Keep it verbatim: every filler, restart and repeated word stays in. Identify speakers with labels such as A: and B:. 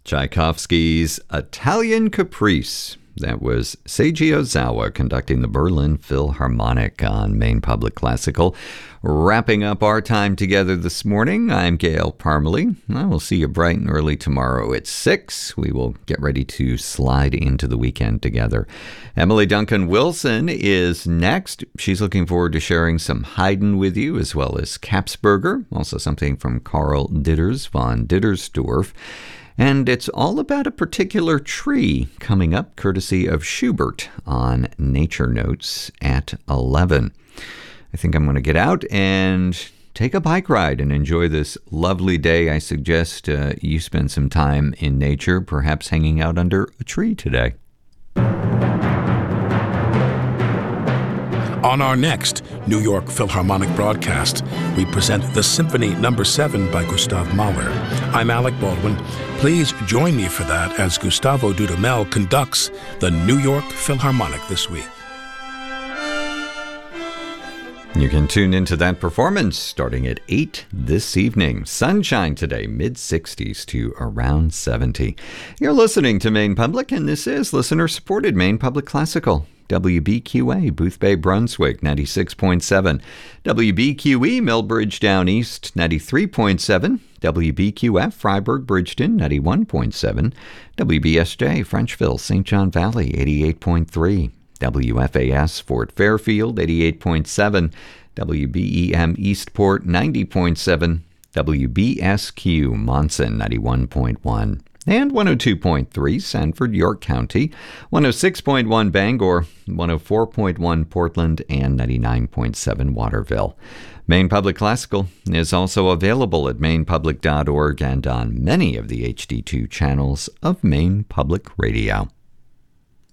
A: Tchaikovsky's Italian Caprice. That was Seiji Ozawa conducting the Berlin Philharmonic on Maine Public Classical. Wrapping up our time together this morning, I'm Gail Parmalee. I will see you bright and early tomorrow at six. We will get ready to slide into the weekend together. Emily Duncan Wilson is next. She's looking forward to sharing some Haydn with you, as well as Kapsberger, also something from Karl Ditters von Dittersdorf. And it's all about a particular tree coming up, courtesy of Schubert on Nature Notes at eleven. I think I'm going to get out and take a bike ride and enjoy this lovely day. I suggest uh, you spend some time in nature, perhaps hanging out under a tree today.
B: On our next New York Philharmonic broadcast, we present the Symphony Number seven by Gustav Mahler. I'm Alec Baldwin. Please join me for that as Gustavo Dudamel conducts the New York Philharmonic this week.
A: You can tune into that performance starting at eight this evening. Sunshine today, mid sixties to around seventy. You're listening to Maine Public, and this is listener-supported Maine Public Classical. W B Q A, Boothbay, Brunswick, ninety-six point seven. W B Q E, Millbridge Down East, ninety-three point seven. W B Q F, Freiburg, Bridgeton, ninety-one point seven. W B S J, Frenchville, Saint John Valley, eighty-eight point three. W F A S, Fort Fairfield, eighty-eight point seven. W B E M, Eastport, ninety point seven. W B S Q, Monson, ninety-one point one. And one oh two point three, Sanford, York County, one oh six point one, Bangor, one oh four point one, Portland, and ninety-nine point seven, Waterville. Maine Public Classical is also available at maine public dot org and on many of the H D two channels of Maine Public Radio.